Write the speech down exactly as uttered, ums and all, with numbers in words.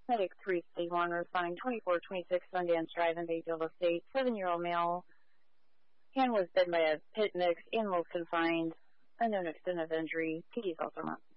Medic three fifty-one responding twenty-four twenty-six Sundance Drive in Bayfield Estates. Seven-year-old male. Hand was bitten by a pit mix. Animals confined. Unknown extent of injury. P D's also not.